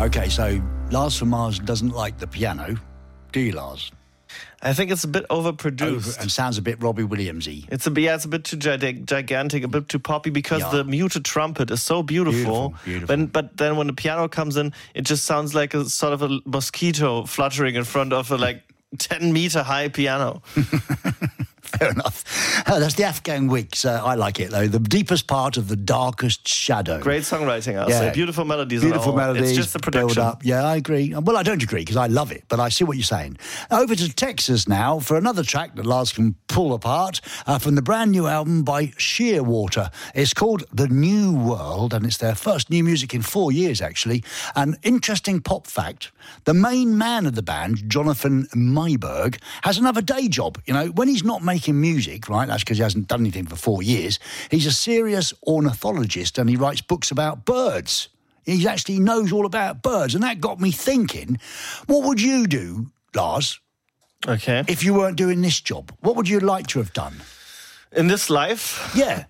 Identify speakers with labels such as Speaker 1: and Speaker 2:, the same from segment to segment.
Speaker 1: Okay, so Lars from Mars doesn't like the piano, do you, Lars?
Speaker 2: I think it's a bit overproduced.
Speaker 1: And sounds a bit Robbie Williams-y.
Speaker 2: It's a bit too gigantic, a bit too poppy, because the muted trumpet is so beautiful.
Speaker 1: Beautiful.
Speaker 2: But then when the piano comes in, it just sounds like a sort of a mosquito fluttering in front of a 10-meter high piano.
Speaker 1: Fair enough. That's the Afghan Wigs. I like it, though. The deepest part of the darkest shadow.
Speaker 2: Great songwriting, I'll say. Beautiful melodies.
Speaker 1: Beautiful melodies.
Speaker 2: It's just the production.
Speaker 1: Build up. Yeah, I agree. Well, I don't agree because I love it, but I see what you're saying. Over to Texas now for another track that Lars can pull apart from the brand new album by Shearwater. It's called The New World, and it's their first new music in 4 years, actually. An interesting pop fact, the main man of the band, Jonathan Mayberg, has another day job. You know, when he's not making music, right, that's because he hasn't done anything for 4 years, he's a serious ornithologist and he writes books about birds. He actually knows all about birds, and that got me thinking, what would you do, Lars, if you weren't doing this job? What would you like to have done?
Speaker 2: In this life?
Speaker 1: Yeah.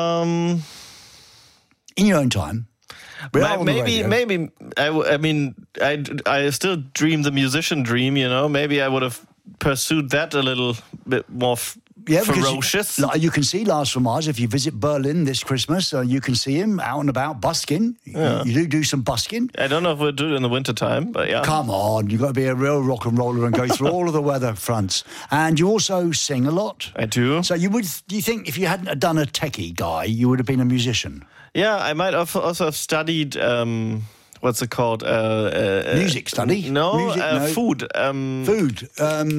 Speaker 1: In your own time.
Speaker 2: Maybe. I still dream the musician dream, you know. Maybe I would have pursued that a little bit more ferocious.
Speaker 1: You can see Lars from Mars if you visit Berlin this Christmas. You can see him out and about busking.
Speaker 2: Yeah.
Speaker 1: You do some busking.
Speaker 2: I don't know if we'll do it in the wintertime, but yeah.
Speaker 1: Come on, you've got to be a real rock and roller and go through all of the weather fronts. And you also sing a lot.
Speaker 2: I do.
Speaker 1: So do you think if you hadn't done a techie guy, you would have been a musician?
Speaker 2: Yeah, I might also have studied... what's it called?
Speaker 1: Music study?
Speaker 2: No, food.
Speaker 1: Food.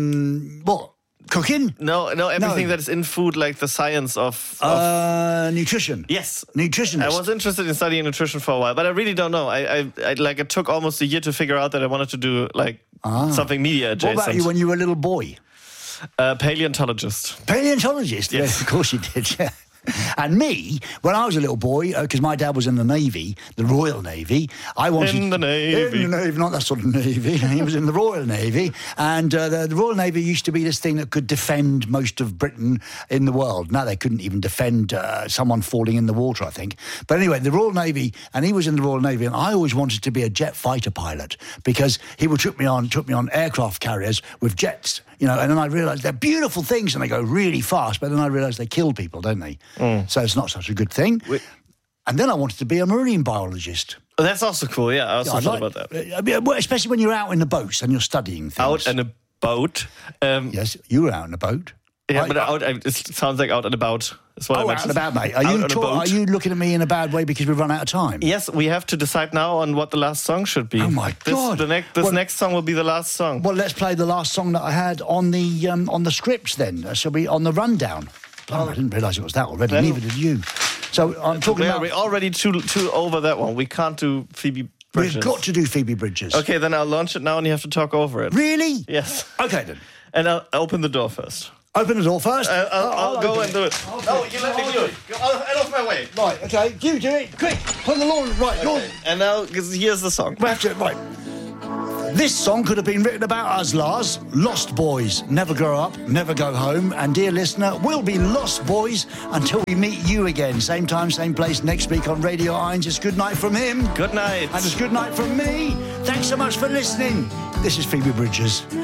Speaker 1: What? Cooking?
Speaker 2: No, everything that is in food, like the science of
Speaker 1: nutrition.
Speaker 2: Yes,
Speaker 1: nutritionist.
Speaker 2: I was interested in studying nutrition for a while, but I really don't know. It took almost a year to figure out that I wanted to do something media adjacent.
Speaker 1: What about you when you were a little boy?
Speaker 2: Paleontologist.
Speaker 1: Paleontologist?
Speaker 2: Yes,
Speaker 1: of course you did. Yeah. And me, when I was a little boy, because my dad was in the Navy, the Royal Navy, I wanted...
Speaker 2: In the Navy,
Speaker 1: not that sort of Navy. He was in the Royal Navy. And the Royal Navy used to be this thing that could defend most of Britain in the world. Now they couldn't even defend someone falling in the water, I think. But anyway, the Royal Navy, and he was in the Royal Navy, and I always wanted to be a jet fighter pilot because he would took me on aircraft carriers with jets, you know, and then I realised they're beautiful things and they go really fast, but then I realised they kill people, don't they? So it's not such a good thing. And then I wanted to be a marine biologist.
Speaker 2: Oh, that's also cool, yeah. I also thought about that.
Speaker 1: Especially when you're out in the boats and you're studying things.
Speaker 2: Out in a boat?
Speaker 1: Yes, you were out in a boat.
Speaker 2: Yeah, it sounds like out and about.
Speaker 1: Out and about, mate. Are you looking at me in a bad way because we've run out of time?
Speaker 2: Yes, we have to decide now on what the last song should be.
Speaker 1: Oh, my God.
Speaker 2: This next song will be the last song.
Speaker 1: Well, let's play the last song that I had on the scripts then. Shall we, on the rundown? Oh, I didn't realise it was that already. Neither did you. So I'm talking about...
Speaker 2: We're already too over that one. We can't do Phoebe Bridgers.
Speaker 1: We've got to do Phoebe Bridgers.
Speaker 2: Okay, then I'll launch it now and you have to talk over it.
Speaker 1: Really?
Speaker 2: Yes.
Speaker 1: Okay, then.
Speaker 2: And I'll open the door first.
Speaker 1: Open the door first?
Speaker 2: I'll go and do it. Okay. No, you let me do it. Get off my way.
Speaker 1: Right, okay. You do it. Quick. Put the lawn. Right, okay.
Speaker 2: And now, here's the song.
Speaker 1: Right. This song could have been written about us, Lars. Lost boys. Never grow up, never go home. And dear listener, we'll be lost boys until we meet you again. Same time, same place next week on Radio Irons. It's good night from him.
Speaker 2: Good night.
Speaker 1: And it's good night from me. Thanks so much for listening. This is Phoebe Bridgers.